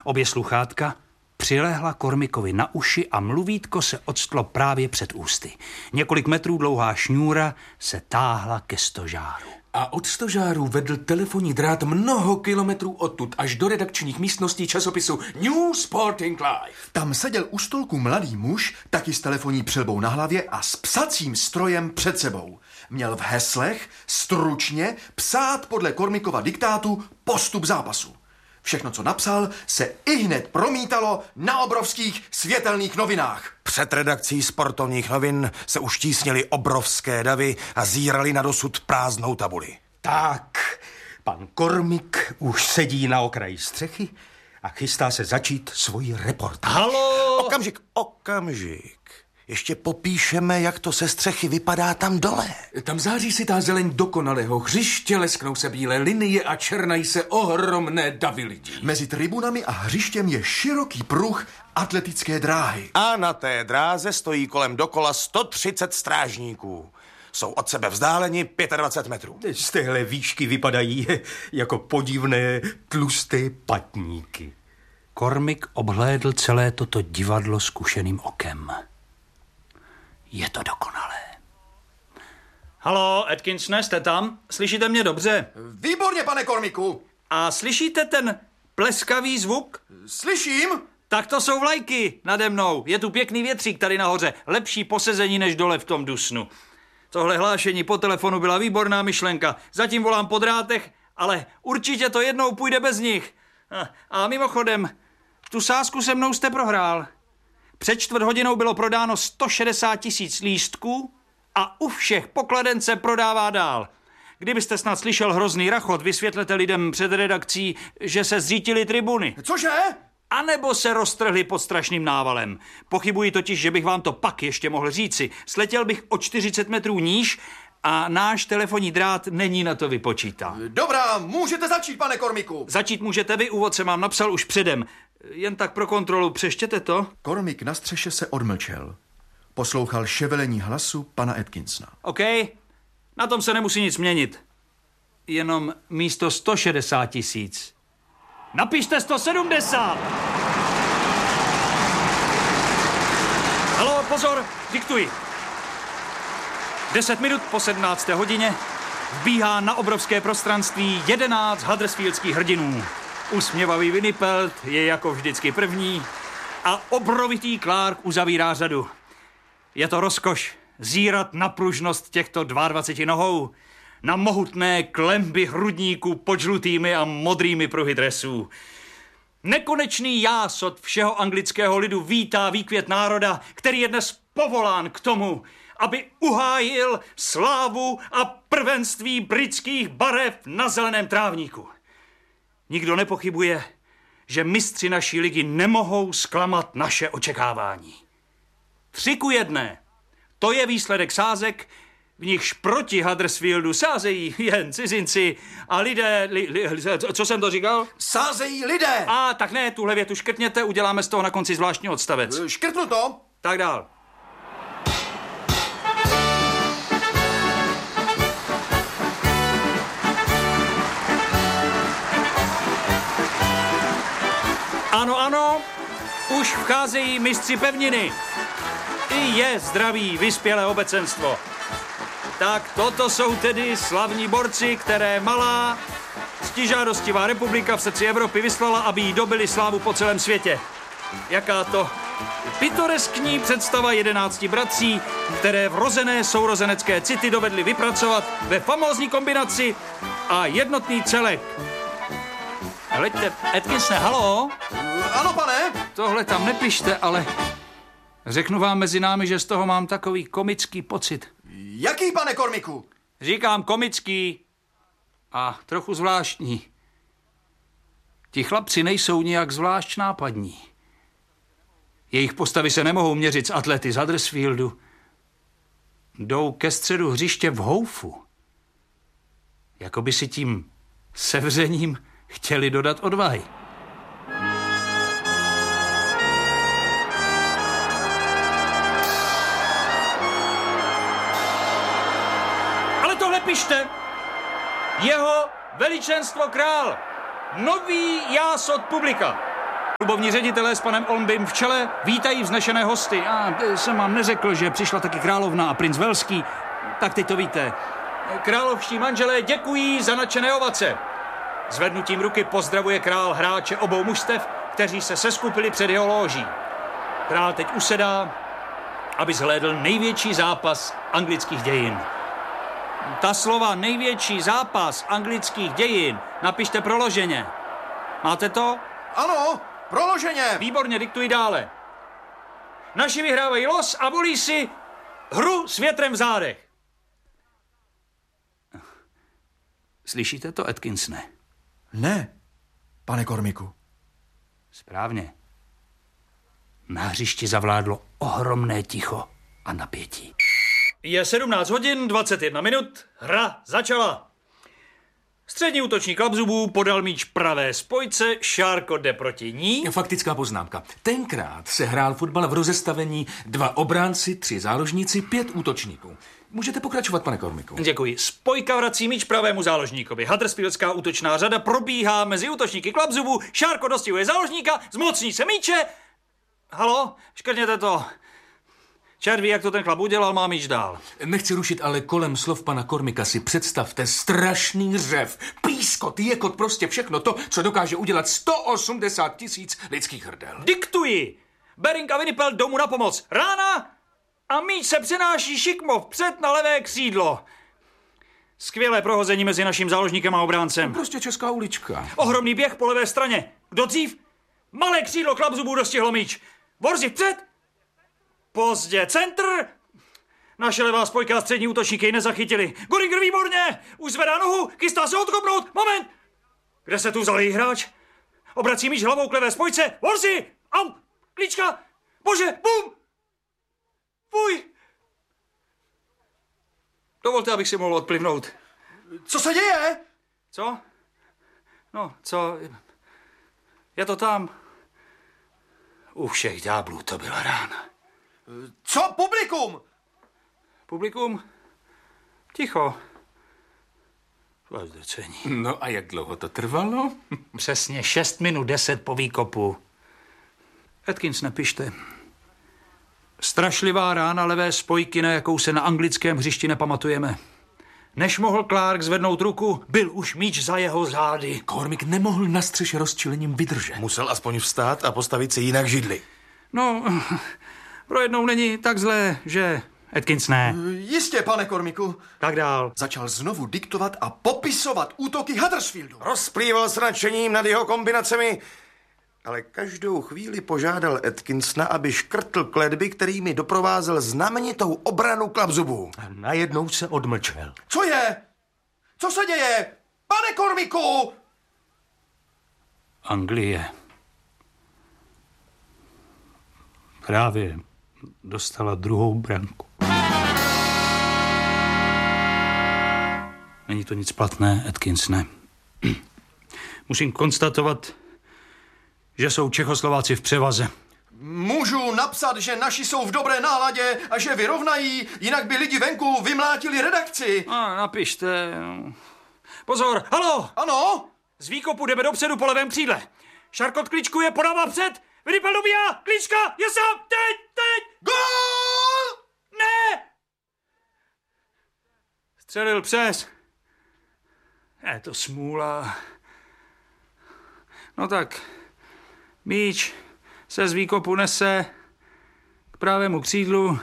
Obě sluchátka přilehla Cormickovi na uši a mluvítko se odstlo právě před ústy. Několik metrů dlouhá šňůra se táhla ke stožáru. A od stožáru vedl telefonní drát mnoho kilometrů odtud až do redakčních místností časopisu New Sporting Life. Tam seděl u stolku mladý muž, taky s telefonní přilbou na hlavě a s psacím strojem před sebou. Měl v heslech stručně psát podle Cormickova diktátu postup zápasu. Všechno, co napsal, se ihned promítalo na obrovských světelných novinách. Před redakcí sportovních novin se už tísnily obrovské davy a zírali na dosud prázdnou tabuli. Tak, pan Cormick už sedí na okraji střechy a chystá se začít svoji reportáž. Halo! Okamžik. Ještě popíšeme, jak to se střechy vypadá tam dole. Tam září si ta zeleň dokonalého hřiště, lesknou se bílé linie a černají se ohromné davy lidí. Mezi tribunami a hřištěm je široký pruh atletické dráhy. A na té dráze stojí kolem dokola 130 strážníků. Jsou od sebe vzdáleni 25 metrů. Z téhle výšky vypadají jako podivné tlusté patníky. Cormick obhlédl celé toto divadlo zkušeným okem. Je to dokonalé. Halo, Atkinsone, jste tam? Slyšíte mě dobře? Výborně, pane Cormicku. A slyšíte ten pleskavý zvuk? Slyším. Tak to jsou vlajky nade mnou. Je tu pěkný větřík tady nahoře. Lepší posezení než dole v tom dusnu. Tohle hlášení po telefonu byla výborná myšlenka. Zatím volám po drátech, ale určitě to jednou půjde bez nich. A mimochodem, tu sázku se mnou jste prohrál. Před 4 hodinou bylo prodáno 160 000 lístků a u všech pokladen se prodává dál. Kdybyste snad slyšel hrozný rachot, vysvětlete lidem před redakcí, že se zřítily tribuny. Cože? A nebo se roztrhli pod strašným návalem. Pochybuji totiž, že bych vám to pak ještě mohl říci. Sletěl bych o 40 metrů níž a náš telefonní drát není na to vypočítán. Dobrá, můžete začít, pane Cormicku. Začít můžete vy, úvod jsem vám napsal už předem. Jen tak pro kontrolu, přeštěte to. Cormick na střeše se odmlčel. Poslouchal ševelení hlasu pana Atkinsona. OK, na tom se nemusí nic měnit. Jenom místo 160 000. Napište 170! Haló, pozor, diktuji. 10 minut po 17. hodině vbíhá na obrovské prostranství 11 huddersfieldských hrdinů. Usměvavý Winnipelt je jako vždycky první a obrovitý Clark uzavírá řadu. Je to rozkoš zírat na pružnost těchto 22 nohou, na mohutné klemby hrudníků pod žlutými a modrými pruhy dresů. Nekonečný jásot všeho anglického lidu vítá výkvět národa, který je dnes povolán k tomu, aby uhájil slávu a prvenství britských barev na zeleném trávníku. Nikdo nepochybuje, že mistři naší ligy nemohou zklamat naše očekávání. 3-1. To je výsledek sázek, v nichž proti Huddersfieldu sázejí jen cizinci a lidé... co jsem to říkal? Sázejí lidé! A tak ne, tuhle větu škrtněte, uděláme z toho na konci zvláštní odstavec. Škrtnu to. Tak dál. Ano, ano, už vcházejí mistři pevniny. I je zdraví, vyspělé obecenstvo. Tak toto jsou tedy slavní borci, které malá, ctižádostivá republika v srdci Evropy vyslala, aby jí dobili slávu po celém světě. Jaká to pitoreskní představa 11 bratří, které vrozené sourozenecké city dovedly vypracovat ve famózní kombinaci a jednotný celek. Hleďte, Atkinsone, haló? Ano, pane. Tohle tam nepište, ale řeknu vám mezi námi, že z toho mám takový komický pocit. Jaký, pane Cormicku? Říkám komický a trochu zvláštní. Ti chlapci nejsou nijak zvlášť nápadní. Jejich postavy se nemohou měřit s atlety z Huddersfieldu. Jdou ke středu hřiště v houfu. Jakoby si tím sevřením chtěli dodat odvahy. Ale tohle pište. Jeho veličenstvo král. Nový jásot publika. Klubovní ředitelé s panem Olmbym v čele vítají vznešené hosty. A jsem vám neřekl, že přišla taky královna a princ Velský. Tak teď to víte. Královští manželé děkují za nadšené ovace. Zvednutím ruky pozdravuje král hráče obou mužstev, kteří se seskupili před jeho lóží. Král teď usedá, aby zhlédl největší zápas anglických dějin. Ta slova největší zápas anglických dějin napište proloženě. Máte to? Ano, proloženě. Výborně, diktuji dále. Naši vyhrávají los a volí si hru s větrem v zádech. Slyšíte to, Atkinsone? Ne, pane Cormicu. Správně. Na hřišti zavládlo ohromné ticho a napětí. Je 17 hodin 21 minut, hra začala. Střední útočník Klapzubů podal míč pravé spojce, Šárko jde proti ní. Faktická poznámka. Tenkrát se hrál fotbal v rozestavení 2 obránci, 3 záložníci, 5 útočníků. Můžete pokračovat, pane Cormicu. Děkuji. Spojka vrací míč pravému záložníkovi. Huddersfieldská útočná řada probíhá mezi útočníky Klapzubů. Šárko dostihuje záložníka, zmocní se míče. Halo, škrtněte to. Čert ví, jak to ten chlap udělal, má míč dál. Nechci rušit, ale kolem slov pana Cormica si představte strašný řev, pískot, jekot, prostě všechno to, co dokáže udělat 180 000 lidských hrdel. Diktuji. Bering a Winnipel domů na pomoc. Rána a míč se přenáší šikmo vpřed na levé křídlo. Skvělé prohození mezi naším záložníkem a obráncem. Prostě česká ulička. Ohromný běh po levé straně. Kdo dřív? Malé křídlo Klapzubů dostihlo míč. Borzi vpřed. Pozdě centr. Naše levá spojka a střední útočníky ji nezachytili. Goringer výborně. Už zvedá nohu, chystá se odkopnout. Moment. Kde se tu vzal její hráč? Obrací míč hlavou k levé spojce. Borzi. Au. Klíčka. Bože. Bum. Fuj. Dovolte, abych si mohl odplivnout. Co se děje? Co? No, co? Je to tam. U všech ďáblů to byla rána. Co publikum? Publikum? Ticho. Zdrcení. No a jak dlouho to trvalo? Přesně 6 minut 10 po výkopu. Atkins, nepište. Strašlivá rána levé spojky, na jakou se na anglickém hřišti nepamatujeme. Než mohl Clark zvednout ruku, byl už míč za jeho zády. Cormic nemohl na střeše rozčilením vydržet. Musel aspoň vstát a postavit si jinak židli. No, pro jednou není tak zlé, že... Atkins, ne. Jistě, pane Cormicu. Tak dál. Začal znovu diktovat a popisovat útoky Huddersfieldu. Rozplýval s nadšením nad jeho kombinacemi, ale každou chvíli požádal Atkinsona, aby škrtl kletby, kterými doprovázel znamenitou obranu Klapzubů. A najednou se odmlčel. Co je? Co se děje? Pane Cormicu! Anglie. Právě dostala druhou branku. Není to nic platné, Atkins, ne. Musím konstatovat, že jsou Čechoslováci v převaze. Můžu napsat, že naši jsou v dobré náladě a že vyrovnají, jinak by lidi venku vymlátili redakci. Napište. Pozor, halo! Ano? Z výkopu jdeme dopředu po levém křídle. Šarkot kličkuje, podává před. Winnipel dobíjá, Klíčka, je sám, teď! Gól! Ne! Střelil přes. Je to smůla. No tak, míč se z výkopu nese k pravému křídlu.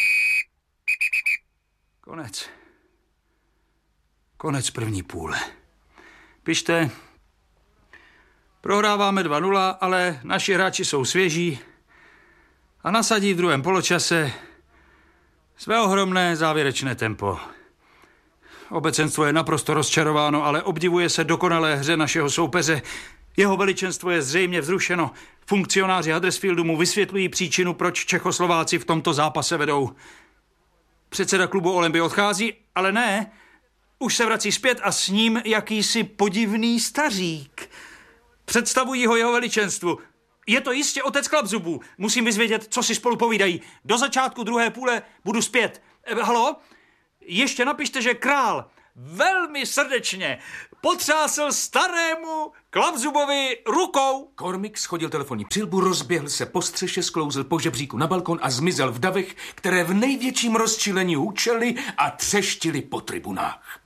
Konec první půle. Pište, prohráváme 2-0, ale naši hráči jsou svěží a nasadí v druhém poločase své ohromné závěrečné tempo. Obecenstvo je naprosto rozčarováno, ale obdivuje se dokonalé hře našeho soupeře. Jeho veličenstvo je zřejmě vzrušeno. Funkcionáři Huddersfieldu mu vysvětlují příčinu, proč Čechoslováci v tomto zápase vedou. Předseda klubu Olympie odchází, ale ne. Už se vrací zpět a s ním jakýsi podivný stařík. Představují ho jeho veličenstvu. Je to jistě otec Klapzubů. Musím vyzvědět, co si spolu povídají. Do začátku druhé půle budu zpět. Halo? Ještě napište, že král velmi srdečně potřásl starému Klapzubovi rukou. Cormick schodil telefonní přilbu, rozběhl se po střeše, sklouzl po žebříku na balkon a zmizel v davech, které v největším rozčilení hučely a třeštily po tribunách.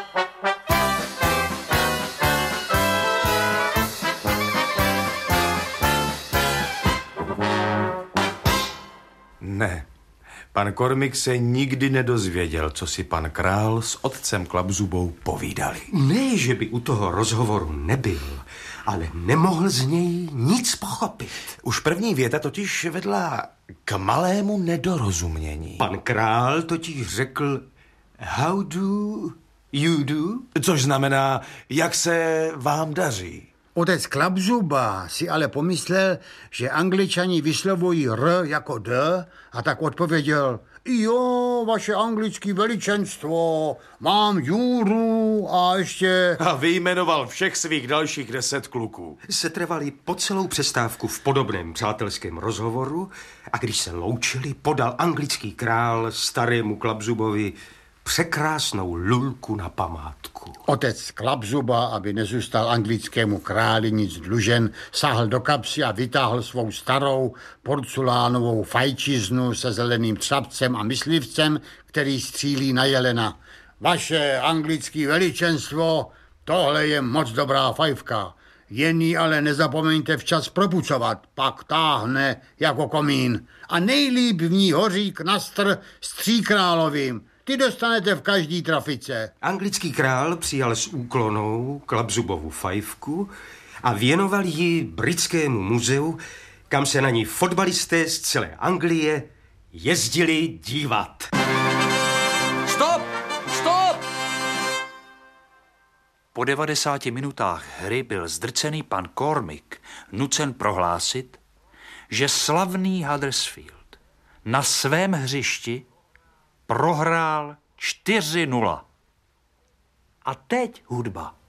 Ne, pan Cormick se nikdy nedozvěděl, co si pan král s otcem Klapzubou povídali. Ne, že by u toho rozhovoru nebyl, ale nemohl z něj nic pochopit. Už první věta totiž vedla k malému nedorozumění. Pan král totiž řekl how do you do? Což znamená, jak se vám daří. Otec Klapzuba si ale pomyslel, že Angličani vyslovují R jako D a tak odpověděl: jo, vaše anglické veličenstvo, mám Juru a ještě... A vyjmenoval všech svých dalších 10 kluků. Setrvali po celou přestávku v podobném přátelském rozhovoru a když se loučili, podal anglický král starému Klapzubovi překrásnou lulku na památku. Otec Klapzuba, aby nezůstal anglickému králi nic dlužen, sáhl do kapsy a vytáhl svou starou porcelánovou fajčiznu se zeleným třapcem a myslivcem, který střílí na jelena. Vaše anglické veličenstvo, tohle je moc dobrá fajfka. Jen ji ale nezapomeňte včas propucovat, pak táhne jako komín. A nejlíp v ní hoří knastr s 3 královým. Ty dostanete v každý trafice. Anglický král přijal s úklonou Klapzubovu fajfku a věnoval ji Britskému muzeu, kam se na ní fotbalisté z celé Anglie jezdili dívat. Stop! Stop! Po 90 minutách hry byl zdrcený pan Cormick nucen prohlásit, že slavný Huddersfield na svém hřišti prohrál 4-0. A teď hudba.